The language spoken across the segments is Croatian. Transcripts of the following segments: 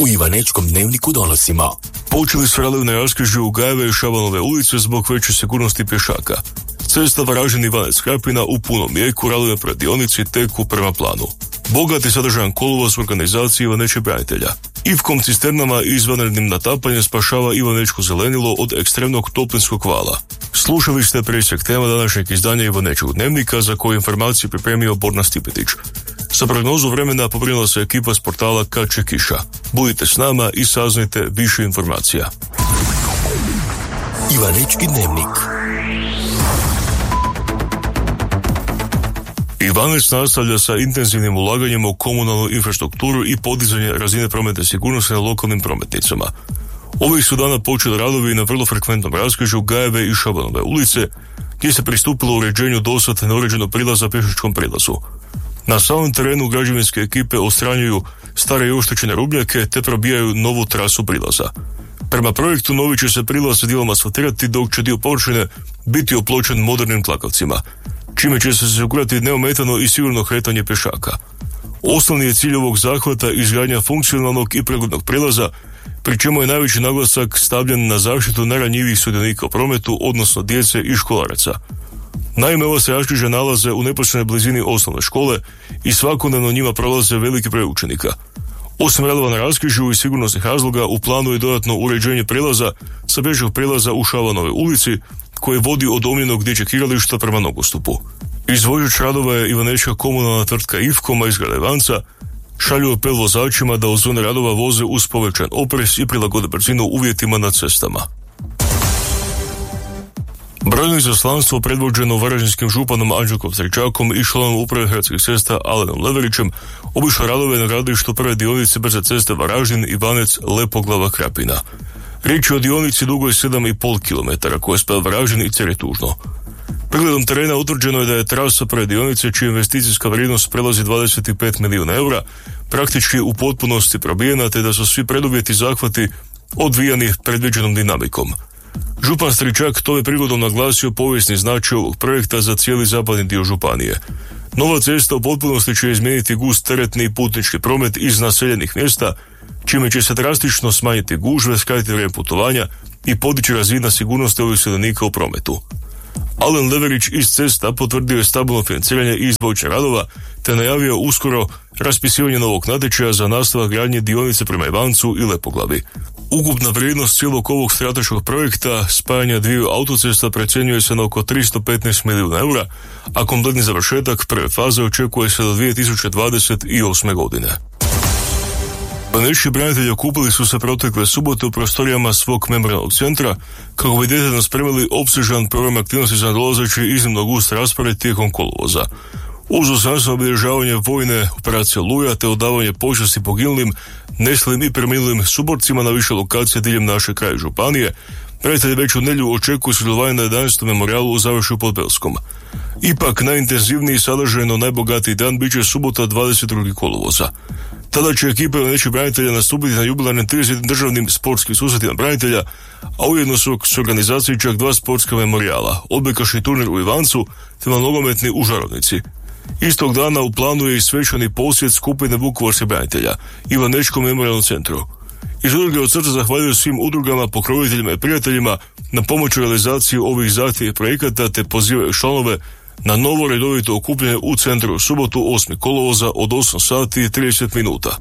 U Ivanečkom dnevniku donosimo: počeli su radovi na raskrižju Gajeve i Šabanove ulice zbog veće sigurnosti pješaka. Cesta Varaždin-Ivanec-Krapina u punom jeku, radovi na predionici teku prema planu. Bogat i sadržajan kolovoz u organizaciji Ivanečkih branitelja. Ivkom cisternama i izvanrednim natapanjem spašava Ivanečko zelenilo od ekstremnog toplinskog vala. Slušali ste presjek tema današnjeg izdanja Ivanečkog dnevnika, za koju informaciju pripremio Borna Stipetić. Za prognozu vremena pobrinula se ekipa s portala Kad će kiša. Budite s nama i saznajte više informacija. Ivanečki dnevnik. Ivanec nastavlja sa intenzivnim ulaganjem u komunalnu infrastrukturu i podizanje razine prometne sigurnosti na lokalnim prometnicama. Ovih su dana počeli radovi na vrlo frekventnom raskrižju Gajeve i Šabanove ulice, gdje se pristupilo uređenju dosad neuređenog prilaza pješačkom prilazu. Na samom terenu građevinske ekipe odstranjuju stare i oštećene rubljake te probijaju novu trasu prilaza. Prema projektu novi će se prilaz dijelom asfaltirati, dok će dio površine biti opločen modernim tlakavcima, čime će se osigurati neometano i sigurno kretanje pješaka. Osnovni je cilj ovog zahvata izgradnja funkcionalnog i preglednog prilaza, pri čemu je najveći naglasak stavljen na zaštitu najranjivijih sudionika u prometu, odnosno djece i školaraca. Naime, ova se raskrižja nalaze u neposrednoj blizini osnovne škole i svakodnevno njima prolaze veliki broj učenika. Osim radova na raskrižju i sigurnosnih razloga, u planu je dodatno uređenje prilaza sa pješačkog prilaza u Šabanove ulici, koje vodi od omljenog dječjeg igrališta prema nogostupu. Izvođač radova je Ivanečka komunalna tvrtka Ivkoma iz grada Ivanca. Šalju apel vozačima da uz zone radova voze uz povećan oprez i prilagode brzinu uvjetima na cestama. Brojno izaslanstvo predvođeno varaždinskim županom Anđelkom Stričakom i članom uprave Hrvatskih cesta Alenom Leverićem obišlo radove na gradilištu prve dionice brze ceste Varaždin-Ivanec-Lepoglava-Krapina. Riječ je o dionici dugoj 7,5 km koja spaja Varaždin i Ceretužno. Pregledom terena utvrđeno je da je trasa prve dionice, čija investicijska vrijednost prelazi 25 milijuna eura, praktički u potpunosti probijena, te da su svi preduvjeti zahvati odvijani predviđenom dinamikom. Župan Stričak to je prigodom naglasio povijesni značaj ovog projekta za cijeli zapadni dio županije. Nova cesta u potpunosti će izmijeniti gust teretni i putnički promet iz naseljenih mjesta, čime će se drastično smanjiti gužve, skratiti vrijeme putovanja i podići razina sigurnosti ovih sudionika u prometu. Alen Leverić iz Cesta potvrdio je stabilno financiranje i izvođenje radova, te najavio uskoro raspisivanje novog natječaja za nastavak gradnje dionice prema Ivancu i Lepoglavi. Ukupna vrijednost cijelog ovog strateškog projekta spajanja dviju autocesta procjenjuje se na oko 315 milijuna eura, a kompletni završetak prve faze očekuje se do 2028. godine. Ivanečki branitelji okupili su se protekle subote u prostorijama svog memorijalnog centra kako bi detaljno spremili opsežan program aktivnosti za nadolazeći iznimno gust raspored tijekom kolovoza. Uz dostojanstveno obilježavanje vojne operacije Oluja te odavanje počasti poginulim, nestalim i preminulim suborcima na više lokacije diljem naše kraja županije, branitelji već u nedjelju očekuju sudjelovanje na 11. memorijalu u Završju pod Belskom. Ipak najintenzivniji, sadržajno najbogatiji dan bit će subota 22. kolovoza. Tada će ekipa Ivanečkih branitelja nastupiti na jubilarnim 30. državnim sportskim susretima branitelja, a ujedno su s organizaciji čak 2 sportska memorijala, odbojkaški turnir u Ivancu te nogometni u Žarovnici. Istog dana u planu je i svečani posjet skupine vukovarskih branitelja Ivanečkom memorijalnom centru. Iz udruge od srca zahvaljuju svim udrugama, pokroviteljima i prijateljima na pomoću realizaciji ovih zahtjevnih projekata te pozivaju članove na novo redovito okupljanje u centru u subotu 8. kolovoza od 8 sati i 30 minuta.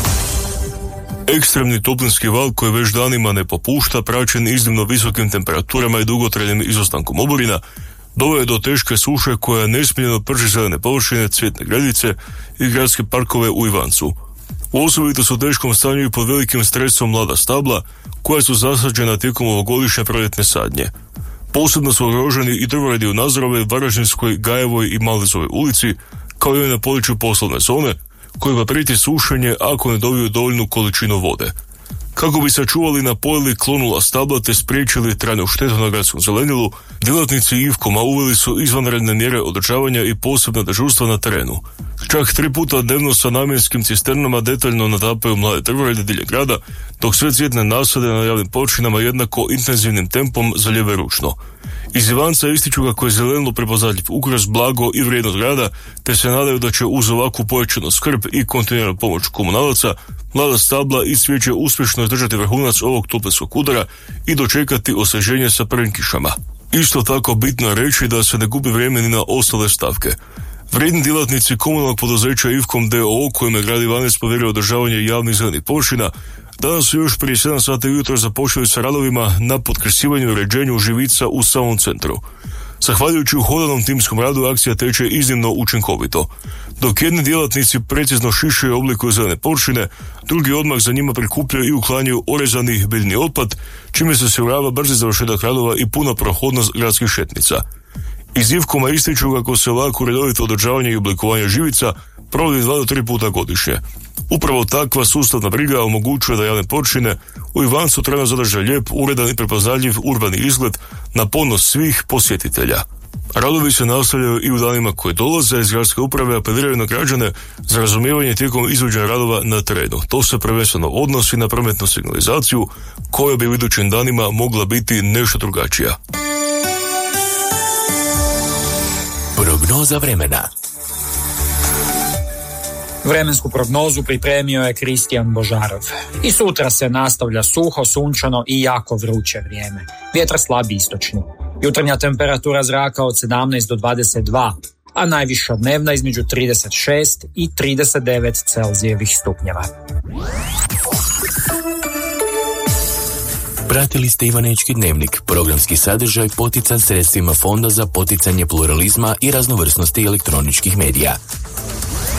Ekstremni toplinski val koji već danima ne popušta, praćen iznimno visokim temperaturama i dugotrajnim izostankom oborina, doveo je do teške suše koja nesmiljeno prži zelene površine, cvjetne gredice i gradske parkove u Ivancu. U osobito su u teškom stanju i pod velikim stresom mlada stabla koja su zasađena tijekom ovogodišnje proljetne sadnje. Posebno su ugroženi i drvoredi u Nazorove, Varaždinskoj, Gajevoj i Malezovoj ulici, kao i na području poslovne zone, kojima prijeti sušenje ako ne dobiju dovoljnu količinu vode. Kako bi sačuvali, napojili klonula stabla te spriječili trajnu štetu na gradskom zelenilu, djelatnici Ivkoma uveli su izvanredne mjere održavanja i posebna dežurstva na terenu. Čak 3 puta dnevno sa namjenskim cisternama detaljno natapaju mlade drvorede diljem grada, dok sve cvjetne nasade na javnim površinama jednako intenzivnim tempom zalijeve ručno. Iz Ivanca ističu kako je zelenilo prepoznatljiv ukras, blago i vrijednost grada, te se nadaju da će uz ovakvu pojačanu skrb i kontinuiranu pomoć komunalaca mlada stabla i cvijeće uspješno izdržati vrhunac ovog toplinskog udara i dočekati osvježenje sa prvim kišama. Isto tako bitno je reći da se ne gubi vrijeme ni na ostale stavke. Vrijedni djelatnici komunalnog poduzeća Ivkom d.o.o. kojima je grad Ivanec povjerio održavanje javnih zelenih površina, danas su još prije 7 sati ujutro započeli sa radovima na potkresivanju i uređenju živica u samom centru. Zahvaljujući uhodanom timskom radu, akcija teče iznimno učinkovito. Dok jedni djelatnici precizno šišaju i oblikuju zelene površine, drugi odmah za njima prikupljaju i uklanjaju orezani biljni otpad, čime se osigurava brzi završetak radova i puna prohodnost gradskih šetnica. Iz Ivkoma ističu kako se ovako redovito održavanje i oblikovanje živica provodi 2 do 3 puta godišnje. Upravo takva sustavna briga omogućuje da javne površine u Ivancu trajno zadrže lijep, uredan i prepoznaljiv urbani izgled na ponos svih posjetitelja. Radovi se nastavljaju i u danima koje dolaze, iz gradske uprave apeliraju na građane za razumijevanje tijekom izvođenja radova na terenu. To se prvenstveno odnosi na prometnu signalizaciju, koja bi u idućim danima mogla biti nešto drugačija. Prognoza vremena. Vremensku prognozu pripremio je Kristijan Božarov. I sutra se nastavlja suho, sunčano i jako vruće vrijeme. Vjetar slabi istočni. Jutarnja temperatura zraka od 17 do 22, a najviša dnevna između 36 i 39 Celzijevih stupnjeva. Pratili ste Ivanečki dnevnik, programski sadržaj potican sredstvima Fonda za poticanje pluralizma i raznovrsnosti elektroničkih medija.